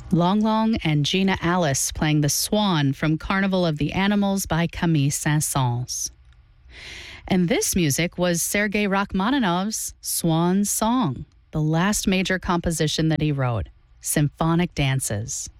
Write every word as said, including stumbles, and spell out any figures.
Long Long and Gina Alice playing The Swan from Carnival of the Animals by Camille Saint-Saëns. And this music was Sergei Rachmaninoff's Swan Song, the last major composition that he wrote, Symphonic Dances.